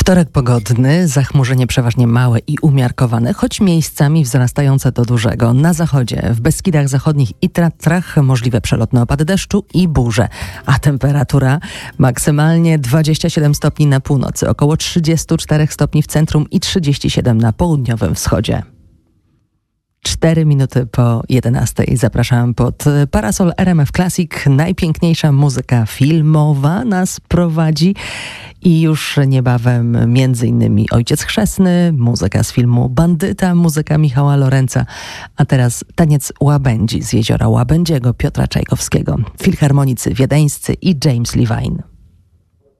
Wtorek pogodny, zachmurzenie przeważnie małe i umiarkowane, choć miejscami wzrastające do dużego. Na zachodzie, w Beskidach Zachodnich i Tatrach możliwe przelotne opady deszczu i burze, a temperatura maksymalnie 27 stopni na północy, około 34 stopni w centrum i 37 na południowym wschodzie. 4 minuty po 11. Zapraszam pod parasol RMF Classic. Najpiękniejsza muzyka filmowa nas prowadzi i już niebawem m.in. Ojciec Chrzestny, muzyka z filmu Bandyta, muzyka Michała Lorenza, a teraz taniec łabędzi z jeziora Łabędziego Piotra Czajkowskiego, filharmonicy wiedeńscy i James Levine.